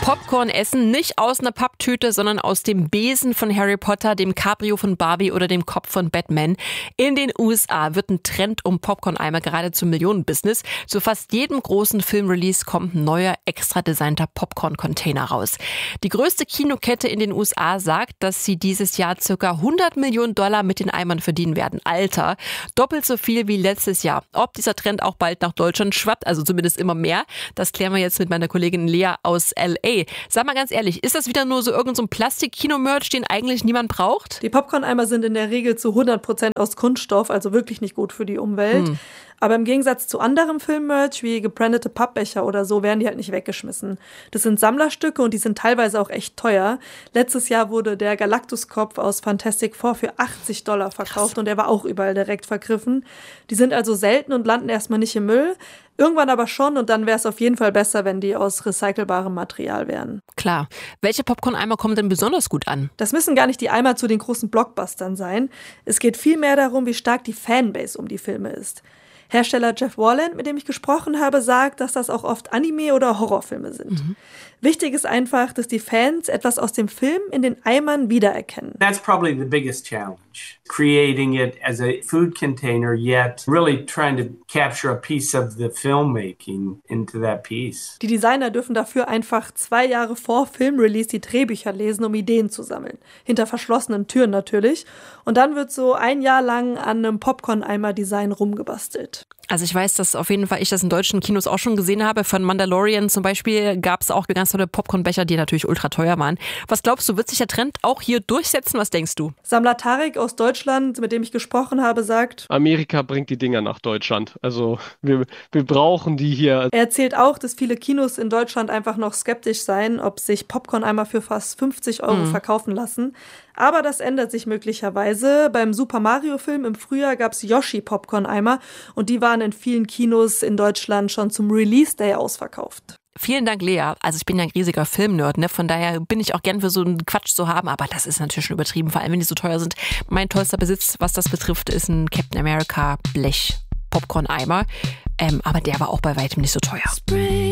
Popcorn essen, nicht aus einer Papptüte, sondern aus dem Besen von Harry Potter, dem Cabrio von Barbie oder dem Kopf von Batman. In den USA wird ein Trend um Popcorn-Eimer gerade zum Millionenbusiness. Zu fast jedem großen Filmrelease kommt ein neuer, extra designter Popcorn-Container raus. Die größte Kinokette in den USA sagt, dass sie dieses Jahr ca. $100 Millionen mit den Eimern verdienen werden. Alter, doppelt so viel wie letztes Jahr. Ob dieser Trend auch bald nach Deutschland schwappt, also zumindest immer mehr, das klären wir jetzt mit meiner Kollegin Lea aus L.A. Sag mal ganz ehrlich, ist das wieder nur so irgend so ein Plastik-Kino-Merch, den eigentlich niemand braucht? Die Popcorn-Eimer sind in der Regel zu 100% aus Kunststoff, also wirklich nicht gut für die Umwelt. Aber im Gegensatz zu anderem Film-Merch wie gebrandete Pappbecher oder so werden die halt nicht weggeschmissen. Das sind Sammlerstücke und die sind teilweise auch echt teuer. Letztes Jahr wurde der Galactus-Kopf aus Fantastic Four für $80 verkauft. Krass. Und der war auch überall direkt vergriffen. Die sind also selten und landen erstmal nicht im Müll. Irgendwann aber schon, und dann wäre es auf jeden Fall besser, wenn die aus recycelbarem Material wären. Klar. Welche Popcorn-Eimer kommen denn besonders gut an? Das müssen gar nicht die Eimer zu den großen Blockbustern sein. Es geht vielmehr darum, wie stark die Fanbase um die Filme ist. Hersteller Jeff Warland, mit dem ich gesprochen habe, sagt, dass das auch oft Anime- oder Horrorfilme sind. Wichtig ist einfach, dass die Fans etwas aus dem Film in den Eimern wiedererkennen. That's probably the biggest challenge. Creating it as a food container, yet really trying to capture a piece of the filmmaking into that piece. Die Designer dürfen dafür einfach 2 Jahre vor Filmrelease die Drehbücher lesen, um Ideen zu sammeln. Hinter verschlossenen Türen natürlich. Und dann wird so 1 Jahr lang an einem Popcorn-Eimer-Design rumgebastelt. Also ich weiß, dass auf jeden Fall ich das in deutschen Kinos auch schon gesehen habe. Von Mandalorian zum Beispiel gab es auch ganz tolle Popcornbecher, die natürlich ultra teuer waren. Was glaubst du, wird sich der Trend auch hier durchsetzen? Was denkst du? Sammler Tarek aus Deutschland, mit dem ich gesprochen habe, sagt: Amerika bringt die Dinger nach Deutschland. Also wir brauchen die hier. Er erzählt auch, dass viele Kinos in Deutschland einfach noch skeptisch seien, ob sich Popcorn-Eimer für fast 50 € verkaufen lassen. Aber das ändert sich möglicherweise. Beim Super Mario-Film im Frühjahr gab es Yoshi-Popcorn-Eimer und die waren in vielen Kinos in Deutschland schon zum Release-Day ausverkauft. Vielen Dank, Lea. Also ich bin ja ein riesiger Filmnerd, ne? Von daher bin ich auch gern für so einen Quatsch zu haben, aber das ist natürlich schon übertrieben, vor allem wenn die so teuer sind. Mein tollster Besitz, was das betrifft, ist ein Captain America Blech Popcorn-Eimer, aber der war auch bei weitem nicht so teuer.